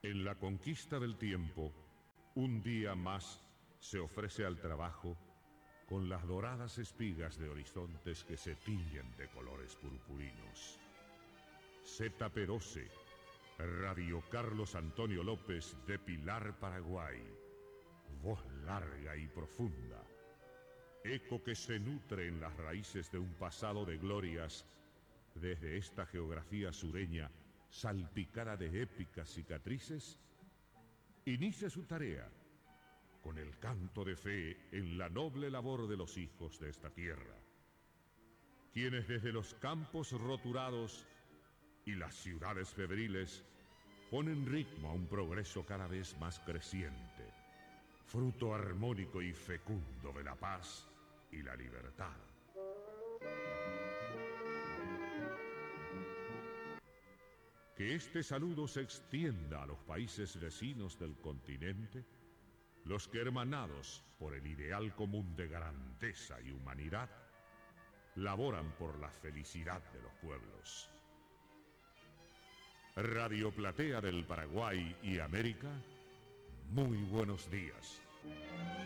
En la conquista del tiempo, un día más se ofrece al trabajo con las doradas espigas de horizontes que se tiñen de colores purpurinos. ZP12, Radio Carlos Antonio López de Pilar, Paraguay. Voz larga y profunda, eco que se nutre en las raíces de un pasado de glorias desde esta geografía sureña salpicada de épicas cicatrices, inicia su tarea con el canto de fe en la noble labor de los hijos de esta tierra, quienes desde los campos roturados y las ciudades febriles ponen ritmo a un progreso cada vez más creciente, fruto armónico y fecundo de la paz y la libertad. Que este saludo se extienda a los países vecinos del continente, los que, hermanados por el ideal común de grandeza y humanidad, laboran por la felicidad de los pueblos. Radio Platea del Paraguay y América, muy buenos días.